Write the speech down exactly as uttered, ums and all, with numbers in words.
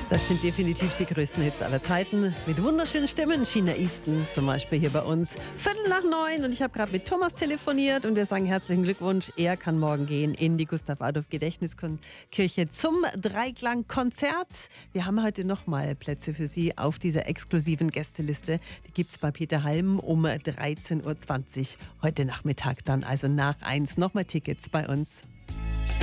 Das sind definitiv die größten Hits aller Zeiten. Mit wunderschönen Stimmen. China Easton zum Beispiel hier bei uns. Viertel nach neun und ich habe gerade mit Thomas telefoniert und wir sagen herzlichen Glückwunsch. Er kann morgen gehen in die Gustav-Adolf-Gedächtniskirche zum Dreiklang-Konzert. Wir haben heute nochmal Plätze für Sie auf dieser exklusiven Gästeliste. Die gibt es bei Peter Halm um dreizehn Uhr zwanzig heute Nachmittag dann. Also nach eins nochmal Tickets bei uns.